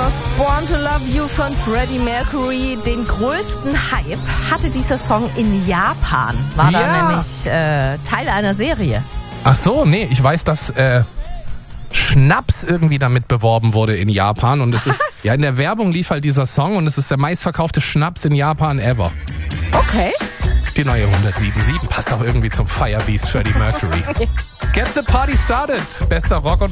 war's. Born to Love You von Freddie Mercury. Den größten Hype hatte dieser Song in Japan. War da nämlich Teil einer Serie. Ach so, nee, ich weiß, dass Schnaps irgendwie damit beworben wurde in Japan. Und es ist, ja, in der Werbung lief halt dieser Song und es ist der meistverkaufte Schnaps in Japan ever. Okay. Die neue 107.7 passt auch irgendwie zum Firebeast Freddie Mercury. Get the party started. Bester Rock und